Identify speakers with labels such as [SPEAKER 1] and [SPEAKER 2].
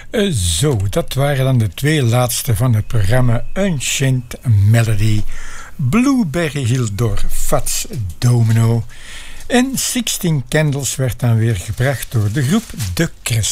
[SPEAKER 1] Zo, dat waren dan de twee laatste van het programma Unchained Melody. Blueberry Hill door Fats Domino. En 16 Candles werd dan weer gebracht door de groep De Crest.